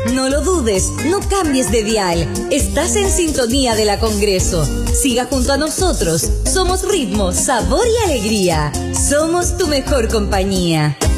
No lo dudes, no cambies de dial. Estás en sintonía de la Congreso. Siga junto a nosotros. Somos ritmo, sabor y alegría. Somos tu mejor compañía.